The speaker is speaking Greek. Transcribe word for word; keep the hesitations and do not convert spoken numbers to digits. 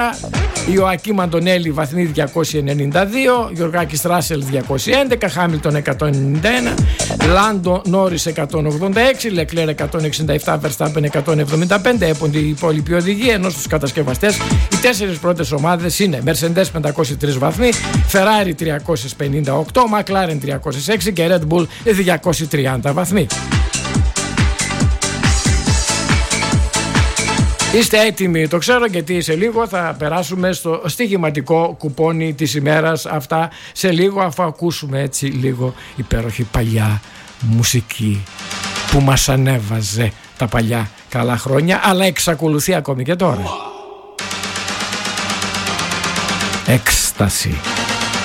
Ιωακίμ Αντωνέλη βαθμοί διακόσια ενενήντα δύο, Γιωργάκης Ράσελ διακόσια έντεκα, Χάμιλτον εκατόν ενενήντα ένα, Λάντο Νόρις εκατόν ογδόντα έξι, Λεκλέρ εκατόν εξήντα επτά, Verstappen εκατόν εβδομήντα πέντε. Έπονται οι υπόλοιποι οδηγοί, ενώ στους κατασκευαστές οι τέσσερις πρώτες ομάδες είναι Mercedes πεντακόσια τρία βαθμοί, Ferrari τριακόσια πενήντα οκτώ, McLaren τριακόσια έξι και Red Bull διακόσια τριάντα βαθμοί. Είστε έτοιμοι, το ξέρω, γιατί σε λίγο θα περάσουμε στο στοιχηματικό κουπόνι της ημέρας. Αυτά σε λίγο, αφού ακούσουμε έτσι λίγο υπέροχη παλιά μουσική που μας ανέβαζε τα παλιά καλά χρόνια, αλλά εξακολουθεί ακόμη και τώρα. Έκσταση.